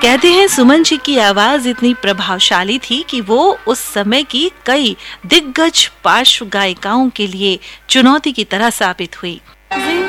कहते हैं सुमन जी की आवाज इतनी प्रभावशाली थी कि वो उस समय की कई दिग्गज पार्श्व गायिकाओं के लिए चुनौती की तरह साबित हुई।